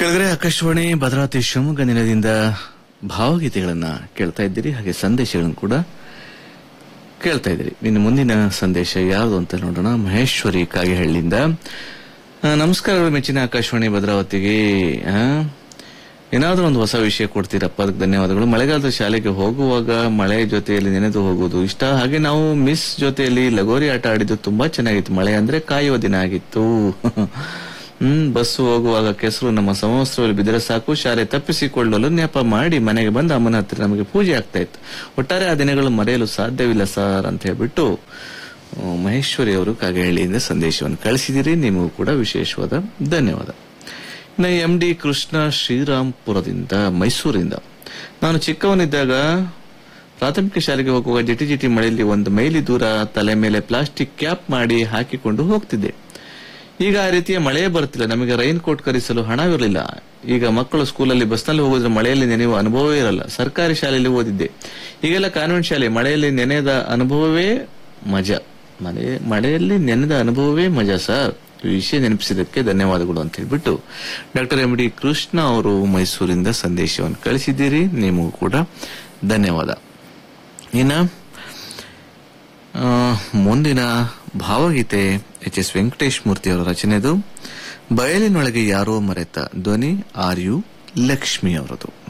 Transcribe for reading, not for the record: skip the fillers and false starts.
ಕೆಳಗಡೆ ಆಕಾಶವಾಣಿ ಭದ್ರಾವತಿ ಶಿವಮೊಗ್ಗ ನಿಲಯದಿಂದ ಭಾವಗೀತೆಗಳನ್ನ ಕೇಳ್ತಾ ಇದ್ದೀರಿ, ಹಾಗೆ ಸಂದೇಶಗಳನ್ನು ಕೂಡ ಕೇಳ್ತಾ ಇದ್ದೀರಿ. ಇನ್ನು ಮುಂದಿನ ಸಂದೇಶ ಯಾವುದು ಅಂತ ನೋಡೋಣ. ಮಹೇಶ್ವರಿ ಕಾಗೆಹಳ್ಳಿಯಿಂದ, ನಮಸ್ಕಾರಗಳು ಮೆಚ್ಚಿನ ಆಕಾಶವಾಣಿ ಭದ್ರಾವತಿಗೆ. ಏನಾದ್ರೂ ಒಂದು ಹೊಸ ವಿಷಯ ಕೊಡ್ತೀರಪ್ಪ, ಅದಕ್ಕೆ ಧನ್ಯವಾದಗಳು. ಮಳೆಗಾಲದ ಶಾಲೆಗೆ ಹೋಗುವಾಗ ಮಳೆ ಜೊತೆಯಲ್ಲಿ ನೆನೆದು ಹೋಗುವುದು ಇಷ್ಟ. ಹಾಗೆ ನಾವು ಮಿಸ್ ಜೊತೆಯಲ್ಲಿ ಲಗೋರಿ ಆಟ ಆಡಿದ್ದು ತುಂಬಾ ಚೆನ್ನಾಗಿತ್ತು. ಮಳೆ ಅಂದ್ರೆ ಕಾಯುವ ದಿನ ಆಗಿತ್ತು. ಬಸ್ಸು ಹೋಗುವಾಗ ಕೆಸರು ನಮ್ಮ ಸಮವಸ್ತ್ರದಲ್ಲಿ ಬಿದ್ದರೆ ಸಾಕು, ಶಾಲೆ ತಪ್ಪಿಸಿಕೊಳ್ಳಲು ನೆಪ ಮಾಡಿ ಮನೆಗೆ ಬಂದ ಅಮ್ಮನ ಹತ್ರ ನಮಗೆ ಪೂಜೆ ಆಗ್ತಾ ಇತ್ತು. ಒಟ್ಟಾರೆ ಆ ದಿನಗಳು ಮರೆಯಲು ಸಾಧ್ಯವಿಲ್ಲ ಸರ್ ಅಂತ ಹೇಳ್ಬಿಟ್ಟು ಮಹೇಶ್ವರಿ ಅವರು ಕಾಗೆಹಳ್ಳಿಯಿಂದ ಸಂದೇಶವನ್ನು ಕಳಿಸಿದಿರಿ. ನಿಮಗೂ ಕೂಡ ವಿಶೇಷವಾದ ಧನ್ಯವಾದ. ಇನ್ನು MD ಕೃಷ್ಣ ಶ್ರೀರಾಮ್ಪುರದಿಂದ, ಮೈಸೂರಿಂದ, ನಾನು ಚಿಕ್ಕವನಿದ್ದಾಗ ಪ್ರಾಥಮಿಕ ಶಾಲೆಗೆ ಹೋಗುವಾಗ ಜಿಟಿ ಮಳೆಯಲ್ಲಿ 1 ಮೈಲಿ ದೂರ ತಲೆ ಮೇಲೆ ಪ್ಲಾಸ್ಟಿಕ್ ಕ್ಯಾಪ್ ಮಾಡಿ ಹಾಕಿಕೊಂಡು ಹೋಗ್ತಿದ್ದೆ. ಈಗ ಆ ರೀತಿಯ ಮಳೆ ಬರುತ್ತಿಲ್ಲ. ನಮಗೆ ರೈನ್ ಕೋಟ್ ಖರೀದಿಸಲು ಹಣವಿರಲಿಲ್ಲ. ಈಗ ಮಕ್ಕಳು ಸ್ಕೂಲಲ್ಲಿ ಬಸ್ನಲ್ಲಿ ಹೋಗೋದ್ರೆ ಮಳೆಯಲ್ಲಿ ನೆನೆಯುವ ಅನುಭವವೇ ಇರಲ್ಲ. ಸರ್ಕಾರಿ ಶಾಲೆಯಲ್ಲಿ ಓದಿದ್ದೆ, ಈಗೆಲ್ಲ ಕಾನ್ವೆಂಟ್ ಶಾಲೆ. ಮಳೆಯಲ್ಲಿ ನೆನೆದ ಅನುಭವವೇ ಮಜಾ. ಮಳೆಯಲ್ಲಿ ನೆನೆದ ಅನುಭವವೇ ಮಜಾ ಸರ್. ಈ ವಿಷಯ ನೆನಪಿಸಿದಕ್ಕೆ ಧನ್ಯವಾದಗಳು ಅಂತ ಹೇಳ್ಬಿಟ್ಟು ಡಾಕ್ಟರ್ MD ಕೃಷ್ಣ ಅವರು ಮೈಸೂರಿಂದ ಸಂದೇಶವನ್ನು ಕಳಿಸಿದ್ದೀರಿ. ನಿಮಗೂ ಕೂಡ ಧನ್ಯವಾದ. ಇನ್ನ ಮುಂದಿನ ಭಾವಗೀತೆ HS ವೆಂಕಟೇಶ್ ಮೂರ್ತಿ ಅವರ ರಚನೆದು. ಬಯಲಿನೊಳಗೆ ಯಾರೋ ಮರೆತ, ಧ್ವನಿ RU ಲಕ್ಷ್ಮಿ ಅವರದು.